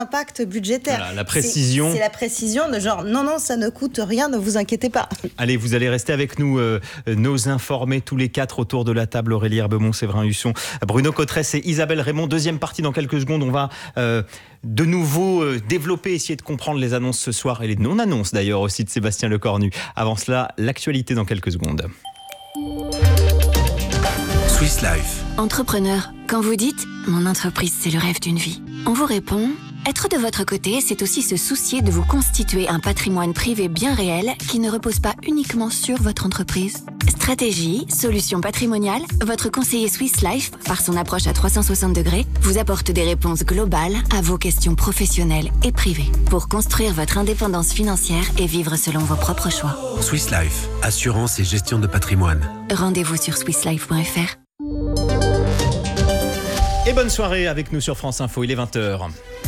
impact budgétaire. Voilà, la précision. C'est la précision de genre non, ça ne coûte rien, ne vous inquiétez pas. Allez, vous allez rester avec nous, nos informés, tous les quatre autour de la table. Aurélie Herbemont, Séverin Husson, Bruno Cotresse et Isabelle Raymond. Deuxième partie dans quelques secondes. On va de nouveau développer, essayer de comprendre les annonces ce soir et les non-annonces d'ailleurs aussi de Sébastien Lecornu. Avant cela, l'actualité dans quelques secondes. Swiss Life. Entrepreneur, quand vous dites « Mon entreprise, c'est le rêve d'une vie », on vous répond « Être de votre côté, c'est aussi se soucier de vous constituer un patrimoine privé bien réel qui ne repose pas uniquement sur votre entreprise. » Stratégie, solutions patrimoniales, votre conseiller Swiss Life, par son approche à 360 degrés, vous apporte des réponses globales à vos questions professionnelles et privées pour construire votre indépendance financière et vivre selon vos propres choix. Swiss Life, assurance et gestion de patrimoine. Rendez-vous sur swisslife.fr. Et bonne soirée avec nous sur France Info, il est 20h.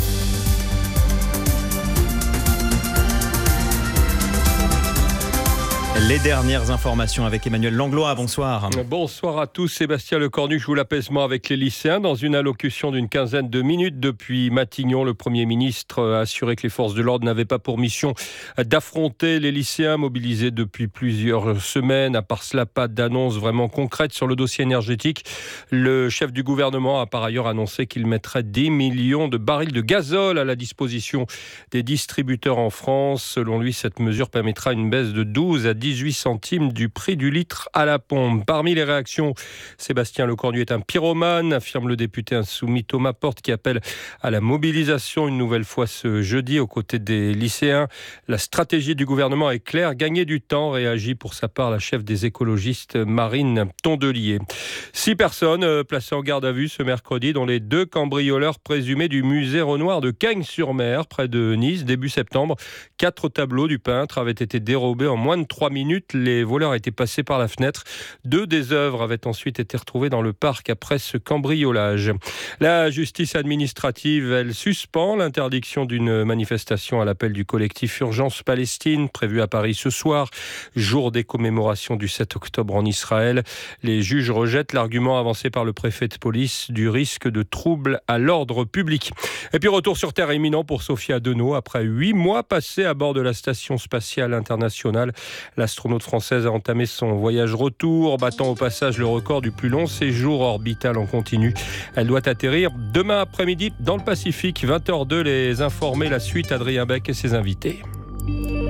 Les dernières informations avec Emmanuel Langlois. Bonsoir. Bonsoir à tous. Sébastien Lecornu joue l'apaisement avec les lycéens. Dans une allocution d'une quinzaine de minutes depuis Matignon, le Premier ministre a assuré que les forces de l'ordre n'avaient pas pour mission d'affronter les lycéens mobilisés depuis plusieurs semaines. À part cela, pas d'annonce vraiment concrète sur le dossier énergétique. Le chef du gouvernement a par ailleurs annoncé qu'il mettrait 10 millions de barils de gazole à la disposition des distributeurs en France. Selon lui, cette mesure permettra une baisse de 12 à 18 centimes du prix du litre à la pompe. Parmi les réactions, Sébastien Lecornu est un pyromane, affirme le député insoumis Thomas Porte, qui appelle à la mobilisation une nouvelle fois ce jeudi aux côtés des lycéens. La stratégie du gouvernement est claire, gagner du temps, réagit pour sa part la chef des écologistes Marine Tondelier. 6 personnes placées en garde à vue ce mercredi, dont les 2 cambrioleurs présumés du musée Renoir de Cagnes-sur-Mer, près de Nice, début septembre. 4 tableaux du peintre avaient été dérobés en moins de 3 minutes. Les voleurs étaient passés par la fenêtre. 2 des œuvres avaient ensuite été retrouvées dans le parc après ce cambriolage. La justice administrative, elle suspend l'interdiction d'une manifestation à l'appel du collectif Urgence Palestine, prévue à Paris ce soir, jour des commémorations du 7 octobre en Israël. Les juges rejettent l'argument avancé par le préfet de police du risque de trouble à l'ordre public. Et puis retour sur terre imminent pour Sophia Deneau. Après 8 mois passés à bord de la station spatiale internationale, l'astronaute française a entamé son voyage retour, battant au passage le record du plus long séjour orbital en continu. Elle doit atterrir demain après-midi dans le Pacifique. 20h02, les informés, la suite, Adrien Beck et ses invités.